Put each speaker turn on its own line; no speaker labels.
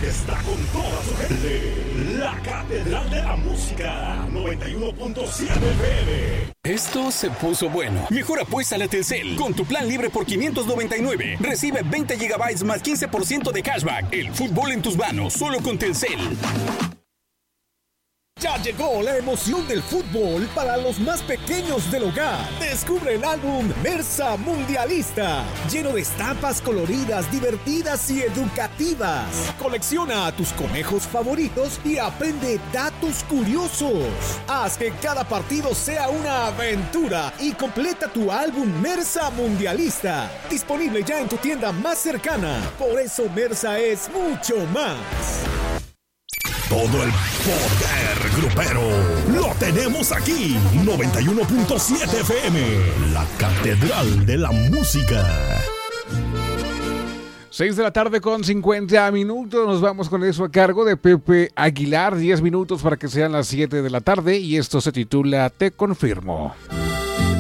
que está con toda su gente. La Catedral de la Música, 91.7 FM.
Esto se puso bueno. Mejor apuéstale a Telcel. Con tu plan libre por $599. Recibe 20 GB más 15% de cashback. El fútbol en tus manos, solo con Telcel.
Ya llegó la emoción del fútbol para los más pequeños del hogar. Descubre el álbum Mersa Mundialista, lleno de estampas coloridas, divertidas y educativas. Colecciona a tus conejos favoritos y aprende datos curiosos. Haz que cada partido sea una aventura y completa tu álbum Mersa Mundialista. Disponible ya en tu tienda más cercana. Por eso Mersa es mucho más.
Todo el poder grupero lo tenemos aquí. 91.7 FM, la Catedral de la Música.
6 de la tarde con 50 minutos. Nos vamos con eso a cargo de Pepe Aguilar. 10 minutos para que sean las 7 de la tarde. Y esto se titula Te Confirmo.